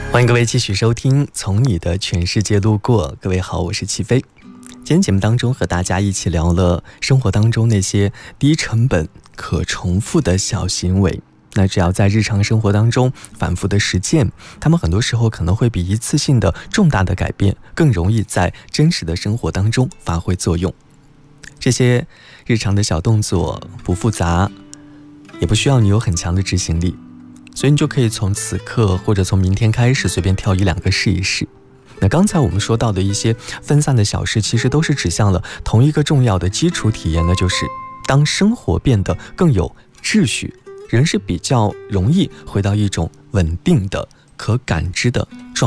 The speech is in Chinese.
欢迎各位继续收听《从你的全世界路过》。各位好，我是齐飞。今天节目当中和大家一起聊了生活当中那些低成本可重复的小行为。那只要在日常生活当中反复的实践，他们很多时候可能会比一次性的重大的改变更容易在真实的生活当中发挥作用。这些日常的小动作不复杂，也不需要你有很强的执行力，所以你就可以从此刻或者从明天开始随便挑一两个试一试。那刚才我们说到的一些分散的小事，其实都是指向了同一个重要的基础体验，那就是当生活变得更有秩序，人是比较容易回到一种稳定的可感知的状态。